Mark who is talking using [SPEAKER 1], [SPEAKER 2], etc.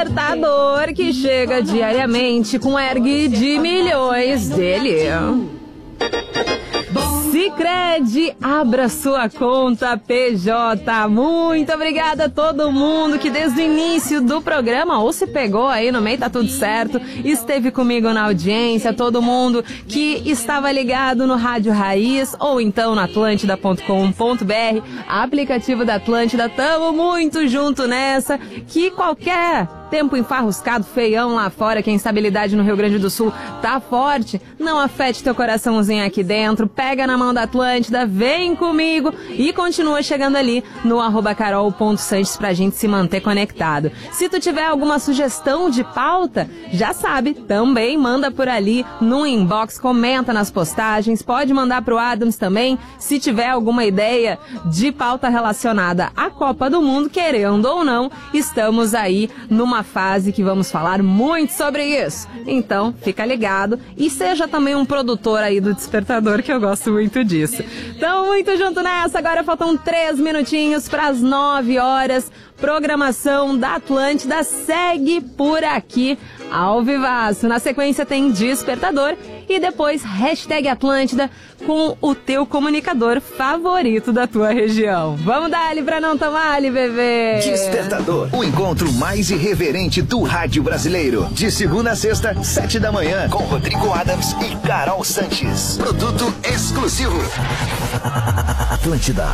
[SPEAKER 1] despertador que chega diariamente com ergue de milhões dele. Sicredi, abra sua conta PJ. Muito obrigada a todo mundo que desde o início do programa, ou se pegou aí no meio, tá tudo certo, esteve comigo na audiência, todo mundo que estava ligado no Rádio Raiz ou então na Atlântida.com.br, aplicativo da Atlântida. Tamo muito junto nessa, que qualquer tempo enfarruscado, feião lá fora, que a instabilidade no Rio Grande do Sul tá forte, não afete teu coraçãozinho aqui dentro, pega na mão da Atlântida, vem comigo e continua chegando ali no @carol.sanches pra gente se manter conectado. Se tu tiver alguma sugestão de pauta, já sabe, também manda por ali no inbox, comenta nas postagens, pode mandar pro Adams também, se tiver alguma ideia de pauta relacionada à Copa do Mundo, querendo ou não, estamos aí numa fase que vamos falar muito sobre isso. Então, fica ligado e seja também um produtor aí do Despertador, que eu gosto muito disso. Então, muito junto nessa. Agora faltam 3 minutinhos para as 9 horas. Programação da Atlântida segue por aqui ao vivaço. Na sequência tem Despertador e depois #Atlântida com o teu comunicador favorito da tua região. Vamos dar-lhe pra não tomar-lhe, bebê!
[SPEAKER 2] Despertador, o encontro mais irreverente do rádio brasileiro. De segunda a sexta, 7 da manhã, com Rodrigo Adams e Carol Sanches. Produto exclusivo. Atlântida.